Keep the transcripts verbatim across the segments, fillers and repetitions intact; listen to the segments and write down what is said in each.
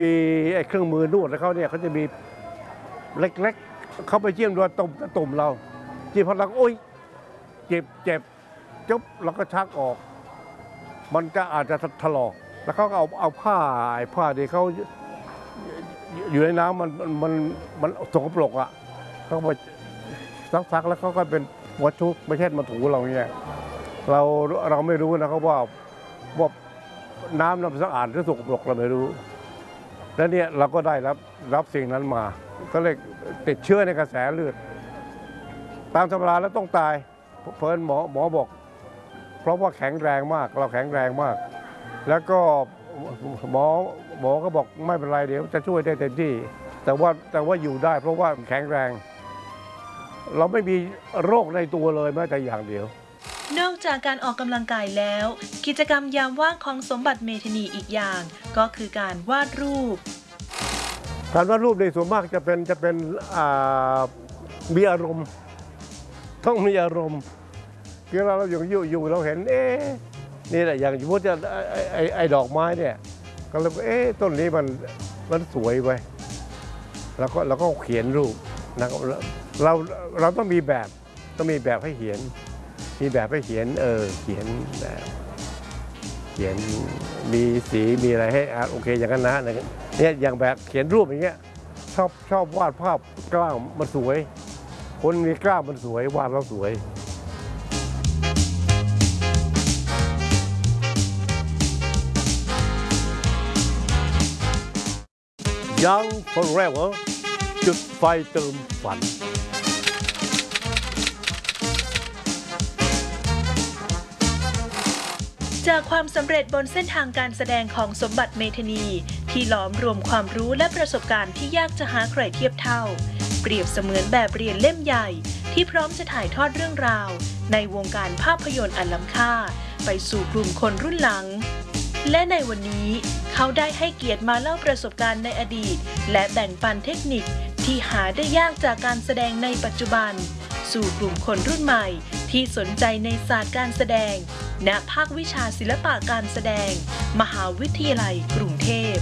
มีไอ้เครื่องมือนวดแล้วเขาเนี่ยเขาจะมีเล็กๆเขาไปเจี่ยมโดนตุ่มตุ่มเราจีบพอเราโอ๊ยเจ็บเจ็บจุ๊บเราก็ชักออกมันจะอาจจะถลอกแล้วเขาก็เอาเอาผ้าไอ้ผ้าที่เขาอยู่ในน้ำมันมันมันสกปรกอ่ะเขาไปซักๆแล้วเขาก็เป็นวัตถุไม่ใช่มาถูเราเนี่ยเราเราไม่รู้นะครับว่าว่าน้ำน้ำสะอาดหรือสกปรกเราไม่รู้แล้วเนี่ยเราก็ได้รับรับสิ่งนั้นมาก็เลยติดเชื้อในกระแสเลือดตามธรรมดาแล้วต้องตายเพิ่นหมอหมอบอกเพราะว่าแข็งแรงมากเราแข็งแรงมากแล้วก็หมอหมอก็บอกไม่เป็นไรเดี๋ยวจะช่วยได้เต็มที่แต่ว่าแต่ว่าอยู่ได้เพราะว่าแข็งแรงเราไม่มีโรคในตัวเลยแม้แต่อย่างเดียวนอกจากการออกกำลังกายแล้วกิจกรรมยามว่างของสมบัติเมธานีอีกอย่างก็คือการวาดรูปการวาดรูปในส่วนมากจะเป็นจะเป็นมีอารมณ์ต้องมีอารมณ์คือเราอยู่อยู่อยู่เราเห็นเอ๊ะนี่แหละอย่างสมมติจะไอ้ไอ้ดอกไม้เนี่ยก็เลยเอ๊ะต้นนี้มันมันสวยไปแล้วก็เราก็เขียนรูปนะครับเราเราต้องมีแบบต้องมีแบบให้เขียนมีแบบให้เขียนเออเขียนแบบเขียนมีสีมีอะไรให้โอเคอย่างนั้นนะเนี่ยอย่างแบบเขียนรูปอย่างเงี้ยชอบชอบวาดภาพกล้ามมันสวยคนมีกล้ามมันสวยวาดแล้วสวยYoung Forever จุดไฟเติมฝันจากความสำเร็จบนเส้นทางการแสดงของสมบัติเมธานีที่หลอมรวมความรู้และประสบการณ์ที่ยากจะหาใครเทียบเท่าเปรียบเสมือนแบบเรียนเล่มใหญ่ที่พร้อมจะถ่ายทอดเรื่องราวในวงการภาพยนตร์อันล้ำค่าไปสู่กลุ่มคนรุ่นหลังและในวันนี้เขาได้ให้เกียรติมาเล่าประสบการณ์ในอดีตและแบ่งปันเทคนิคที่หาได้ยากจากการแสดงในปัจจุบันสู่กลุ่มคนรุ่นใหม่ที่สนใจในศาสตร์การแสดงณภาควิชาศิลปะการแสดงมหาวิทยาลัยกรุงเทพ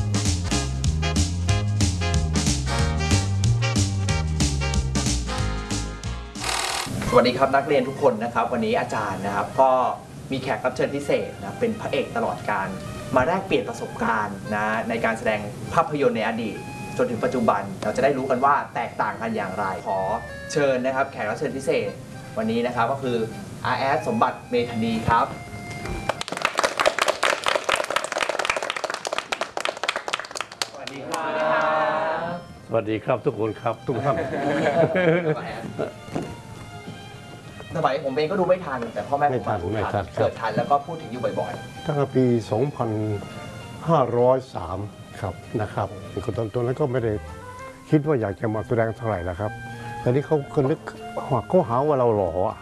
สวัสดีครับนักเรียนทุกคนนะครับวันนี้อาจารย์นะครับก็มีแขกรับเชิญพิเศษนะเป็นพระเอกตลอดการมาแลกเปลี่ยนประสบการณ์นะในการแสดงภาพยนตร์ในอดีตจนถึงปัจจุบันเราจะได้รู้กันว่าแตกต่างกันอย่างไรขอเชิญนะครับแขกรับเชิญพิเศษวันนี้นะครับก็คืออาแอดสมบัติเมธานีครับสวัสดีครับสวัสดีครับทุกคนครับทุกท่านสมัยผมเองก็ดูไม่ทันแต่พ่อแม่ผมเกิดทันแล้วก็พูดถึงอยู่บ่อยๆตั้งแต่ปี สองพันห้าร้อยสาม ครับนะครับคนตอนต้นนั้นก็ไม่ได้คิดว่าอยากจะมาแสดงเท่าไหร่นะครับแต่นี่เขาคนนึกเขาหาว่าเราหล่ออ่ะ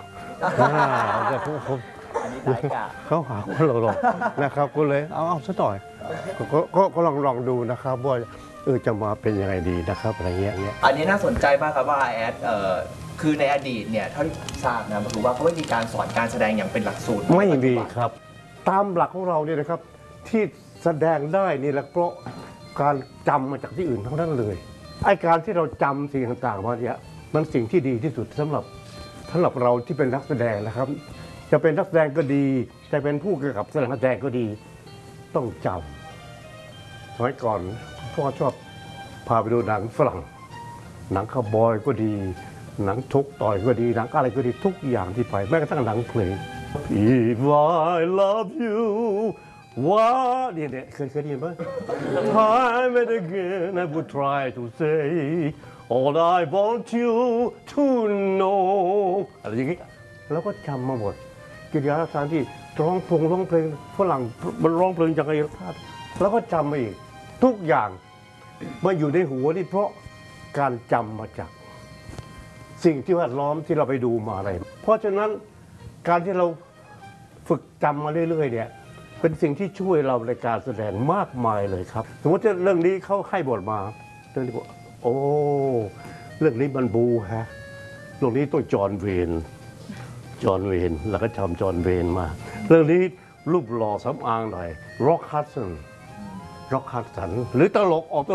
เขาหาว่าเราหล่อนะครับก็เลยเอาเอาซะหน่อยก็ลองลองดูนะครับว่าเออจะมาเป็นยังไงดีนะครับอะไรเงี้ยอันนี้น่าสนใจมากครับว่าแอดคือในอดีตเนี่ยเท่าที่ทราบนะถือว่าเขาไม่มีการสอนการแสดงอย่างเป็นหลักสูตรไม่มีครับตามหลักของเราเนี่ยนะครับที่แสดงได้นี่แหละเพราะการจำมาจากที่อื่นทั้งนั้นเลยไอ้การที่เราจำสิ่งต่างๆมาเนี่ยมันสิ่งที่ดีที่สุดสำหรับสำหรับเราที่เป็นนักแสดงนะครับจะเป็นนักแสดงก็ดีจะเป็นผู้กำกับแสดงแสดงก็ดีต้องจำสมัยก่อนพ่อชอบพาไปดูหนังฝรั่งหนังคาวบอยก็ดีหนังชกต่อยก็ดีหนังอะไรก็ดีทุกอย่างที่ไปแม้กระทั่งหนังเพลง If I love you ว่าเนี่ยเนี่ยเคยเคยได้ยินไหม Time and again I would try to say all I want you to know อะไรอย่างงี้แล้วก็จำมาหมดกิริยาท่าทางที่ร้องพงร้องเพลงฝรั่งมันร้องเพลงอย่างไรแล้วก็จำมาอีกทุกอย่างมาอยู่ในหัวนี่เพราะการจำมาจากสิ่งที่แวดล้อมที่เราไปดูมาอะไรเพราะฉะนั้นการที่เราฝึกจำมาเรื่อยๆเนี่ยเป็นสิ่งที่ช่วยเราในการแสดงมากมายเลยครับสมมติว่าเรื่องนี้เขาให้บทมาเรื่องนี้บอกโอ้เรื่องนี้มันบูฮะเรื่องนี้ต้องจอห์นเวนจอห์นเวนแล้วก็จำจอห์นเวนมาเรื่องนี้รูปหล่อสำอางหน่อยร็อกฮัดสันร็อกฮัดสันหรือตลกออก